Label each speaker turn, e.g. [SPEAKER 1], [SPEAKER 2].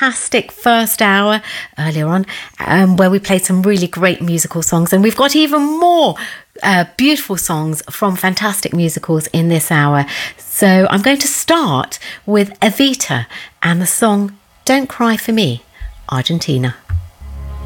[SPEAKER 1] fantastic first hour earlier on where we played some really great musical songs, and we've got even more beautiful songs from fantastic musicals in this hour. So I'm going to start with Evita and the song Don't Cry For Me, Argentina.